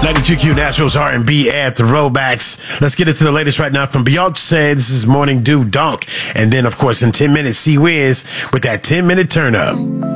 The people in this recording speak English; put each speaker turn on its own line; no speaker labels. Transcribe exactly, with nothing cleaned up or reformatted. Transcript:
ninety-two Q Naturals R and B and throwbacks. Let's get into the latest right now from Beyonce. This is Morning Dew Donk. And then, of course, in ten minutes, C-Wiz with that ten minute turn up.